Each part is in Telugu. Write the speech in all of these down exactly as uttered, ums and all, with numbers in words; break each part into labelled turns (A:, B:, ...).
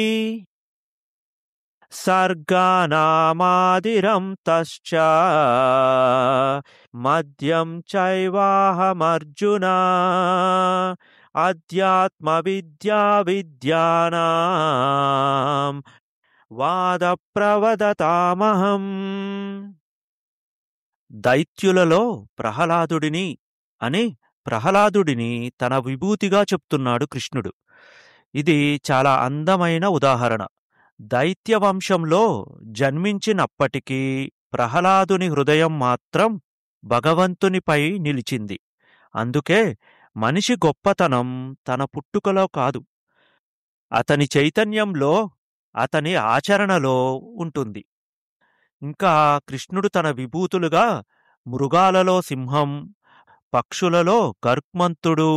A: సర్గానామాదిరం తశ్చ మద్యం చైవాహమర్జున అధ్యాత్మ విద్యా విద్యానాం వాద ప్రవదతామహం. దైత్యులలో ప్రహ్లాదుడిని అని ప్రహ్లాదుడిని తన విభూతిగా చెప్తున్నాడు కృష్ణుడు. ఇది చాలా అందమైన ఉదాహరణ. దైత్య వంశంలో జన్మించినప్పటికీ ప్రహ్లాదుని హృదయం మాత్రం భగవంతునిపై నిలిచింది. అందుకే మనిషి గొప్పతనం తన పుట్టుకలో కాదు, అతని చైతన్యంలో, అతని ఆచరణలో ఉంటుంది. ఇంకా కృష్ణుడు తన విభూతులుగా మృగాలలో సింహం, పక్షులలో గర్క్మంతుడు,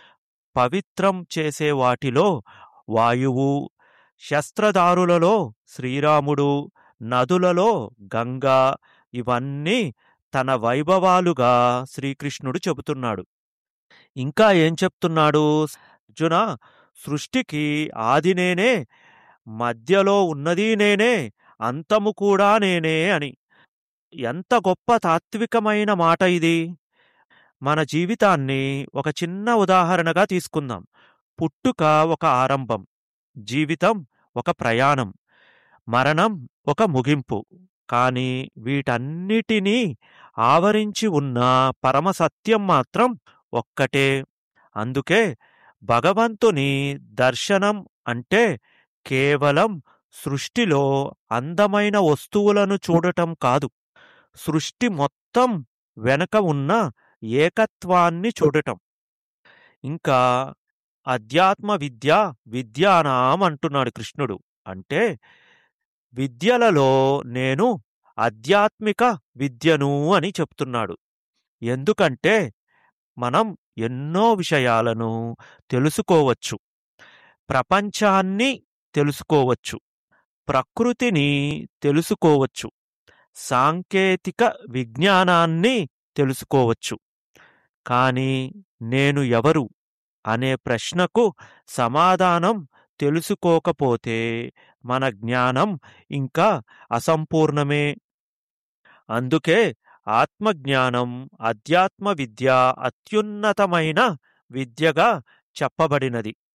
A: పవిత్రం చేసే వాటిలో వాయువు, శస్త్రదారులలో శ్రీరాముడు, నదులలో గంగా, ఇవన్నీ తన వైభవాలుగా శ్రీకృష్ణుడు చెబుతున్నాడు. ఇంకా ఏం చెప్తున్నాడు? అర్జున, సృష్టికి ఆది నేనే, మధ్యలో ఉన్నది నేనే, అంతము కూడా నేనే అని. ఎంత గొప్ప తాత్వికమైన మాట ఇది! మన జీవితాన్ని ఒక చిన్న ఉదాహరణగా తీసుకుందాం. పుట్టుక ఒక ఆరంభం, జీవితం ఒక ప్రయాణం, మరణం ఒక ముగింపు. కానీ వీటన్నిటినీ ఆవరించి ఉన్న పరమసత్యం మాత్రం ఒక్కటే. అందుకే భగవంతుని దర్శనం అంటే కేవలం సృష్టిలో అందమైన వస్తువులను చూడటం కాదు, సృష్టి మొత్తం వెనక ఉన్న ఏకత్వాన్ని చూడటం. ఇంకా అధ్యాత్మ విద్య విద్యానాం అంటున్నాడు కృష్ణుడు. అంటే విద్యలలో నేను ఆధ్యాత్మిక విద్యను అని చెప్తున్నాడు. ఎందుకంటే మనం ఎన్నో విషయాలను తెలుసుకోవచ్చు, ప్రపంచాన్ని తెలుసుకోవచ్చు, ప్రకృతిని తెలుసుకోవచ్చు, సాంకేతిక విజ్ఞానాన్ని తెలుసుకోవచ్చు. కానీ నేను ఎవరు అనే ప్రశ్నకు సమాధానం తెలుసుకోకపోతే మన జ్ఞానం ఇంకా అసంపూర్ణమే. అందుకే ఆత్మజ్ఞానం, అధ్యాత్మ విద్య అత్యున్నతమైన విద్యగా చెప్పబడినది.